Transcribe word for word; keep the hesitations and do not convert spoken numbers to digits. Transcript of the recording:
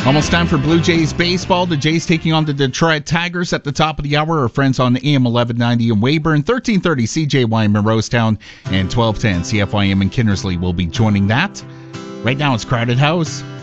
Almost time for Blue Jays baseball. The Jays taking on the Detroit Tigers at the top of the hour. Our friends on A M eleven ninety in Weyburn, thirteen thirty C J Y M in Rosetown, and twelve ten C F Y M in Kinnersley will be joining that. Right now it's Crowded House.